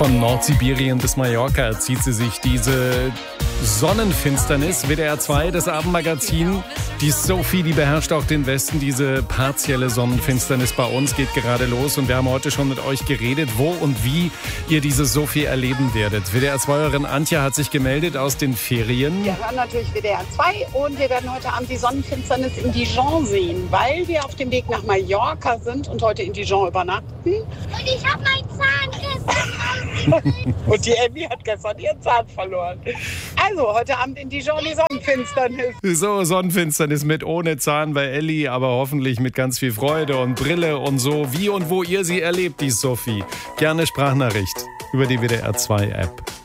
Von Nordsibirien bis Mallorca zieht sie sich diese Sonnenfinsternis. WDR 2, das Abendmagazin. Die Sophie, die beherrscht auch den Westen. Diese partielle Sonnenfinsternis bei uns geht gerade los. Und wir haben heute schon mit euch geredet, wo und wie ihr diese Sophie erleben werdet. WDR-2-Hörerin Antje hat sich gemeldet aus den Ferien. Wir hören natürlich WDR 2 und wir werden heute Abend die Sonnenfinsternis in Dijon sehen, weil wir auf dem Weg nach Mallorca sind und heute in Dijon übernachten. Und ich habe meinen Zahn gestern Und die Emmy hat gestern ihren Zahn verloren. Also, heute Abend in Dijon die Sonnenfinsternis. So, Sonnenfinsternis mit ohne Zahn bei Elli, aber hoffentlich mit ganz viel Freude und Brille und so. Wie und wo ihr sie erlebt, die Sophie. Gerne Sprachnachricht über die WDR 2 App.